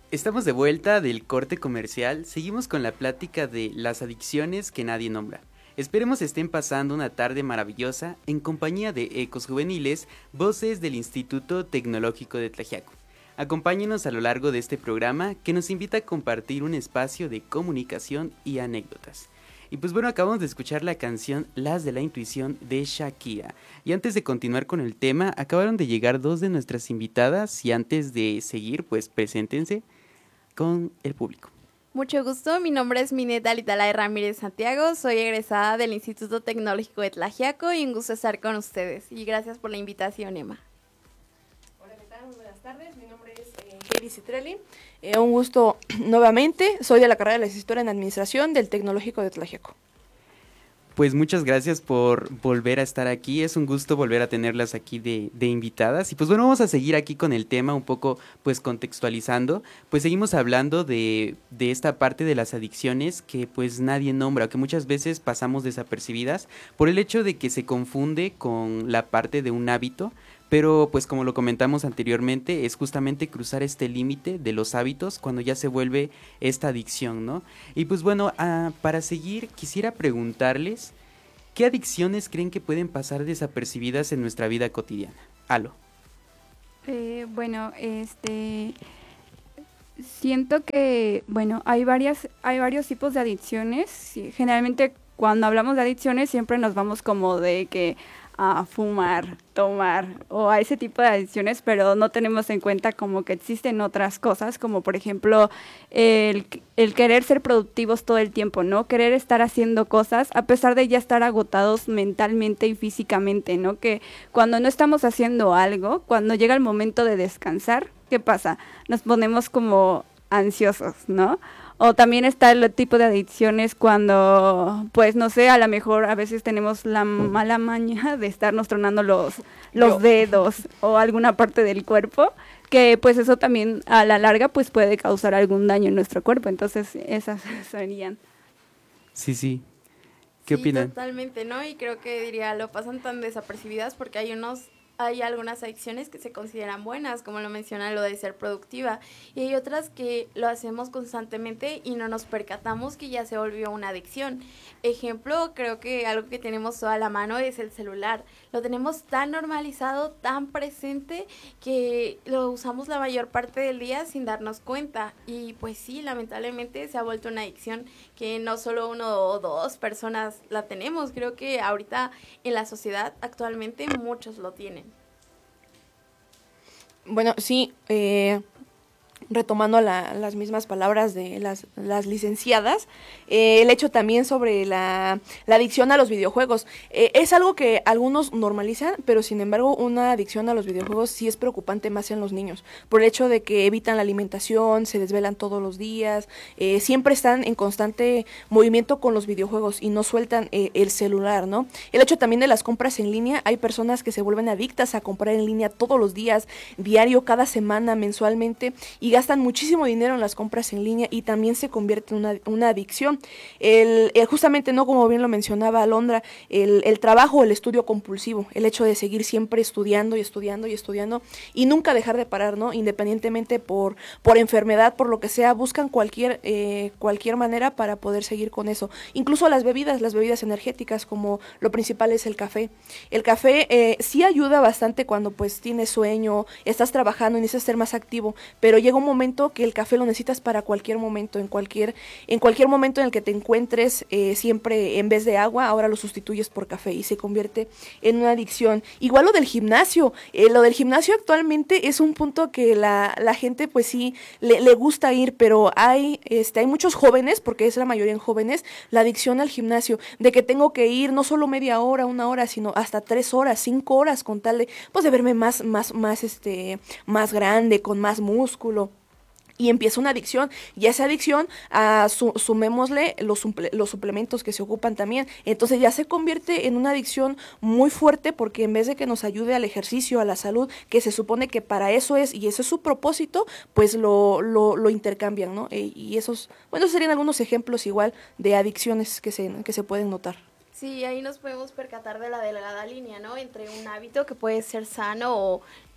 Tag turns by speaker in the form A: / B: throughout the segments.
A: Estamos de vuelta del corte comercial, seguimos con la plática de las adicciones que nadie nombra. Esperemos estén pasando una tarde maravillosa en compañía de Ecos Juveniles, voces del Instituto Tecnológico de Tlaxiaco. Acompáñenos a lo largo de este programa que nos invita a compartir un espacio de comunicación y anécdotas. Y pues bueno, acabamos de escuchar la canción Las de la Intuición de Shakira. Y antes de continuar con el tema, acabaron de llegar dos de nuestras invitadas y antes de seguir, pues preséntense con el público.
B: Mucho gusto, mi nombre es Minet Alitalay Ramírez Santiago, soy egresada del Instituto Tecnológico de Tlaxiaco y un gusto estar con ustedes. Y gracias por la invitación, Emma.
C: Hola, ¿qué tal? Muy buenas tardes, mi nombre es Heidi Citrelli. Un gusto nuevamente, soy de la carrera de licenciatura en Administración del Tecnológico de Tlaxiaco.
A: Pues muchas gracias por volver a estar aquí, es un gusto volver a tenerlas aquí de invitadas. Y pues bueno, vamos a seguir aquí con el tema un poco pues contextualizando. Pues seguimos hablando de esta parte de las adicciones que pues nadie nombra, que muchas veces pasamos desapercibidas por el hecho de que se confunde con la parte de un hábito. Pero pues como lo comentamos anteriormente, es justamente cruzar este límite de los hábitos cuando ya se vuelve esta adicción, ¿no? Y pues bueno, para seguir quisiera preguntarles, ¿qué adicciones creen que pueden pasar desapercibidas en nuestra vida cotidiana? Alo.
D: Siento que, hay varios tipos de adicciones. Sí, generalmente cuando hablamos de adicciones siempre nos vamos como de que a fumar, tomar o a ese tipo de adicciones, pero no tenemos en cuenta como que existen otras cosas, como por ejemplo el querer ser productivos todo el tiempo, ¿no? Querer estar haciendo cosas a pesar de ya estar agotados mentalmente y físicamente, ¿no? Que cuando no estamos haciendo algo, cuando llega el momento de descansar, ¿qué pasa? Nos ponemos como ansiosos, ¿no? O también está el tipo de adicciones cuando, pues no sé, a lo mejor a veces tenemos la mala maña de estarnos tronando los dedos o alguna parte del cuerpo, que pues eso también a la larga pues puede causar algún daño en nuestro cuerpo. Entonces esas serían.
A: Sí. ¿Qué opinan?
B: Totalmente, ¿no? Y creo que diría, lo pasan tan desapercibidas porque hay algunas adicciones que se consideran buenas, como lo menciona lo de ser productiva, y hay otras que lo hacemos constantemente y no nos percatamos que ya se volvió una adicción. Ejemplo, creo que algo que tenemos toda la mano es el celular. Lo tenemos tan normalizado, tan presente, que lo usamos la mayor parte del día sin darnos cuenta. Y pues sí, lamentablemente se ha vuelto una adicción que no solo uno o dos personas la tenemos. Creo que ahorita en la sociedad actualmente muchos lo tienen.
C: Bueno, sí, retomando las mismas palabras de las licenciadas, el hecho también sobre la adicción a los videojuegos. Es algo que algunos normalizan, pero sin embargo una adicción a los videojuegos sí es preocupante más en los niños, por el hecho de que evitan la alimentación, se desvelan todos los días, siempre están en constante movimiento con los videojuegos y no sueltan el celular, ¿no? El hecho también de las compras en línea, hay personas que se vuelven adictas a comprar en línea todos los días, diario, cada semana, mensualmente, y gastan muchísimo dinero en las compras en línea y también se convierte en una adicción. Justamente, no, como bien lo mencionaba Alondra, el trabajo, el estudio compulsivo, el hecho de seguir siempre estudiando y estudiando y estudiando y nunca dejar de parar, ¿no? Independientemente por enfermedad, por lo que sea, buscan cualquier manera para poder seguir con eso. Incluso las bebidas energéticas, como lo principal es el café. El café sí ayuda bastante cuando pues tienes sueño, estás trabajando y necesitas ser más activo, pero llega un momento que el café lo necesitas para cualquier momento, en cualquier momento en el que te encuentres, siempre en vez de agua, ahora lo sustituyes por café y se convierte en una adicción. Igual lo del gimnasio, actualmente es un punto que la gente pues sí le gusta ir, pero hay muchos jóvenes, porque es la mayoría en jóvenes, la adicción al gimnasio, de que tengo que ir no solo media hora, una hora, sino hasta 3 horas, 5 horas, con tal de, pues, de verme más grande, con más músculo. Y empieza una adicción, y a esa adicción sumémosle los suplementos que se ocupan también, entonces ya se convierte en una adicción muy fuerte, porque en vez de que nos ayude al ejercicio, a la salud, que se supone que para eso es, y ese es su propósito, pues lo intercambian, ¿no? Y esos serían algunos ejemplos igual de adicciones que se pueden notar.
B: Sí, ahí nos podemos percatar de la delgada línea, ¿no? Entre un hábito que puede ser sano o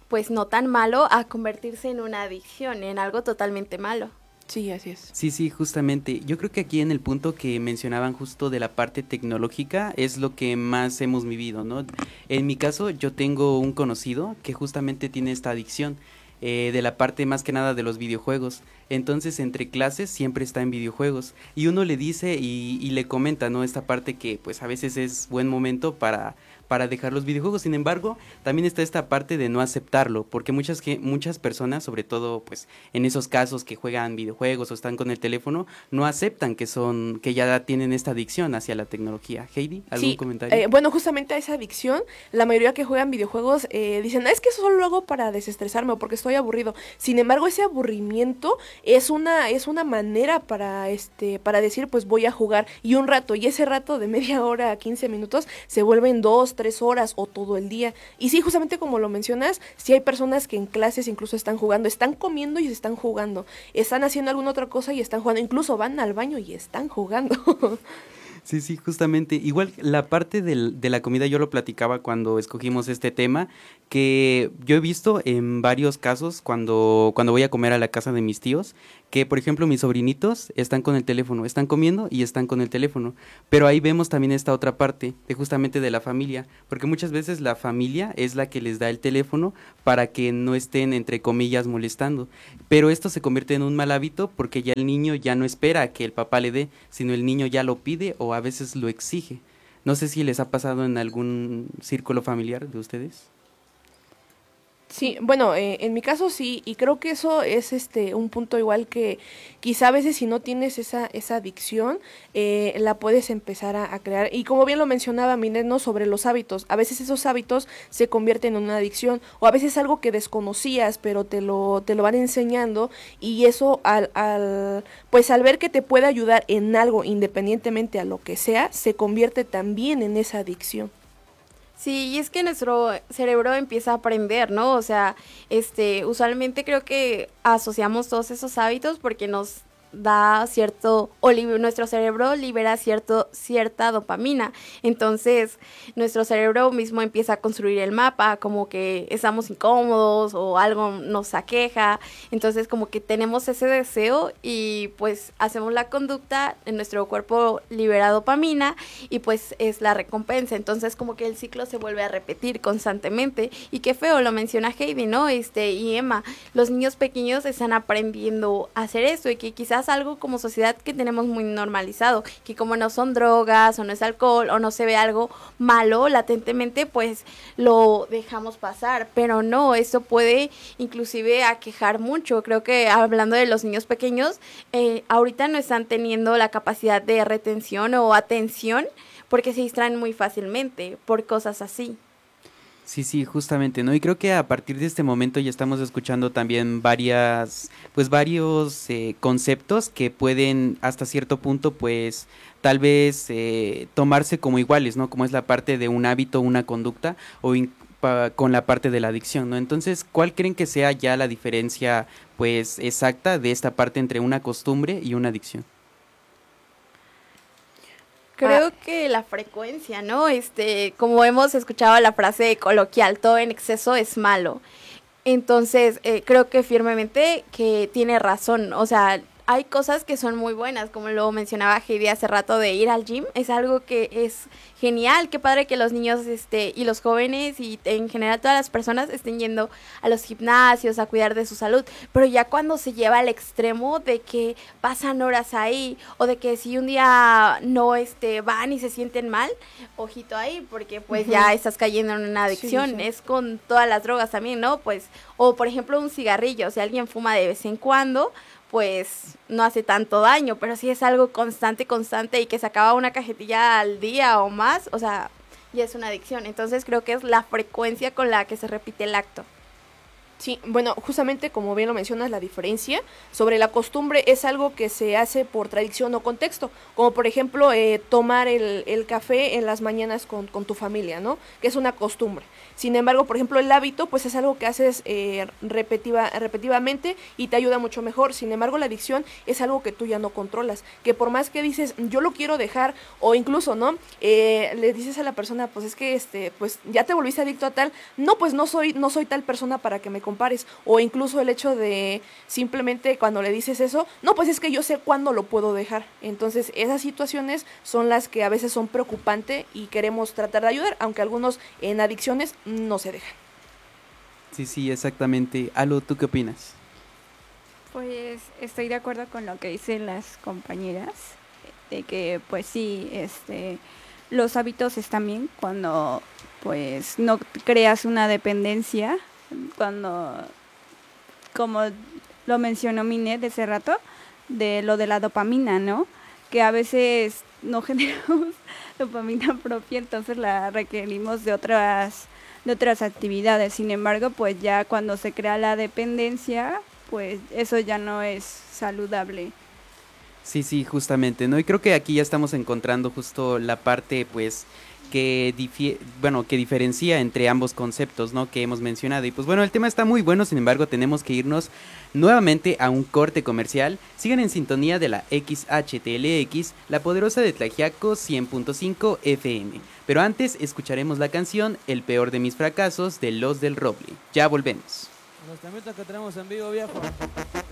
B: pues no tan malo a convertirse en una adicción, en algo totalmente malo.
C: Sí, así es.
A: Sí, sí, justamente. Yo creo que aquí en el punto que mencionaban justo de la parte tecnológica es lo que más hemos vivido, ¿no? En mi caso, yo tengo un conocido que justamente tiene esta adicción de la parte más que nada de los videojuegos. Entonces, entre clases siempre está en videojuegos y uno le dice y le comenta, ¿no? Esta parte que pues a veces es buen momento para dejar los videojuegos. Sin embargo, también está esta parte de no aceptarlo, porque muchas personas, sobre todo pues en esos casos que juegan videojuegos o están con el teléfono, no aceptan que ya tienen esta adicción hacia la tecnología. Heidi, ¿algún comentario?
C: Bueno, justamente a esa adicción, la mayoría que juegan videojuegos dicen, es que eso solo lo hago para desestresarme o porque estoy aburrido. Sin embargo, ese aburrimiento es una manera para decir, pues voy a jugar y un rato, y ese rato de media hora a 15 minutos se vuelven 2-3 horas o todo el día. Y sí, justamente como lo mencionas, sí hay personas que en clases incluso están jugando, están comiendo y se están jugando, están haciendo alguna otra cosa y están jugando, incluso van al baño y están jugando.
A: Sí, sí, justamente. Igual la parte de la comida yo lo platicaba cuando escogimos este tema, que yo he visto en varios casos cuando voy a comer a la casa de mis tíos, que por ejemplo mis sobrinitos están con el teléfono, están comiendo y están con el teléfono, pero ahí vemos también esta otra parte de justamente de la familia, porque muchas veces la familia es la que les da el teléfono para que no estén entre comillas molestando, pero esto se convierte en un mal hábito porque ya el niño ya no espera a que el papá le dé, sino el niño ya lo pide o a veces lo exige. No sé si les ha pasado en algún círculo familiar de ustedes.
C: Sí, bueno, en mi caso sí, y creo que eso es un punto igual que quizá a veces si no tienes esa adicción, la puedes empezar a crear. Y como bien lo mencionaba Minet, ¿no? Sobre los hábitos, a veces esos hábitos se convierten en una adicción, o a veces algo que desconocías, pero te lo van enseñando, y eso pues al ver que te puede ayudar en algo, independientemente a lo que sea, se convierte también en esa adicción.
B: Sí, y es que nuestro cerebro empieza a aprender, ¿no? O sea, usualmente creo que asociamos todos esos hábitos porque nos da nuestro cerebro libera cierta dopamina. Entonces, nuestro cerebro mismo empieza a construir el mapa, como que estamos incómodos o algo nos aqueja. Entonces, como que tenemos ese deseo y pues hacemos la conducta, en nuestro cuerpo libera dopamina y pues es la recompensa. Entonces, como que el ciclo se vuelve a repetir constantemente. Y qué feo, lo menciona Heidi, ¿no? Y Emma, los niños pequeños están aprendiendo a hacer esto y que quizás algo como sociedad que tenemos muy normalizado, que como no son drogas o no es alcohol o no se ve algo malo latentemente, pues lo dejamos pasar, pero no, esto puede inclusive aquejar mucho. Creo que hablando de los niños pequeños, ahorita no están teniendo la capacidad de retención o atención porque se distraen muy fácilmente por cosas así.
A: Sí, sí, justamente, ¿no? Y creo que a partir de este momento ya estamos escuchando también varios conceptos que pueden hasta cierto punto, pues, tal vez tomarse como iguales, ¿no? Como es la parte de un hábito, una conducta, con la parte de la adicción, ¿no? Entonces, ¿cuál creen que sea ya la diferencia, pues, exacta de esta parte entre una costumbre y una adicción?
B: Creo que la frecuencia, ¿no? Como hemos escuchado la frase coloquial, todo en exceso es malo. Entonces, creo que firmemente que tiene razón. O sea, hay cosas que son muy buenas, como lo mencionaba Heidi hace rato de ir al gym. Es algo que es genial, qué padre que los niños y los jóvenes y en general todas las personas estén yendo a los gimnasios a cuidar de su salud, pero ya cuando se lleva al extremo de que pasan horas ahí o de que si un día no van y se sienten mal, ojito ahí, porque pues ya estás cayendo en una adicción. Sí, sí. Es con todas las drogas también, ¿no? Pues, o por ejemplo un cigarrillo, si alguien fuma de vez en cuando, pues no hace tanto daño, pero si es algo constante y que se acaba una cajetilla al día o más, o sea, ya es una adicción. Entonces creo que es la frecuencia con la que se repite el acto.
C: Sí, bueno, justamente como bien lo mencionas, la diferencia sobre la costumbre es algo que se hace por tradición o contexto, como por ejemplo tomar el café en las mañanas con tu familia, ¿no? Que es una costumbre. Sin embargo, por ejemplo, el hábito, pues es algo que haces repetitivamente y te ayuda mucho mejor. Sin embargo, la adicción es algo que tú ya no controlas, que por más que dices, yo lo quiero dejar, o incluso, ¿no? Le dices a la persona, pues es que, pues ya te volviste adicto a tal, no, pues no soy tal persona para que me compares, o incluso el hecho de simplemente cuando le dices eso, no, pues es que yo sé cuándo lo puedo dejar. Entonces, esas situaciones son las que a veces son preocupantes y queremos tratar de ayudar, aunque algunos en adicciones no se dejan.
A: Sí, sí, exactamente. Alo, ¿tú qué opinas?
D: Pues estoy de acuerdo con lo que dicen las compañeras, de que pues sí, los hábitos están bien cuando pues no creas una dependencia, cuando, como lo mencionó Minet de hace rato, de lo de la dopamina, ¿no? Que a veces no generamos dopamina propia, entonces la requerimos de otras actividades. Sin embargo, pues ya cuando se crea la dependencia, pues eso ya no es saludable.
A: Sí, sí, justamente, ¿no? Y creo que aquí ya estamos encontrando justo la parte, pues, que diferencia entre ambos conceptos, ¿no? Que hemos mencionado. Y pues bueno, el tema está muy bueno, sin embargo, tenemos que irnos nuevamente a un corte comercial. Sigan en sintonía de la XHTLX, la poderosa de Tlaxiaco 100.5 FM. Pero antes escucharemos la canción El peor de mis fracasos de Los del Roble. Ya volvemos.
E: Los temitas que tenemos en vivo, viejo.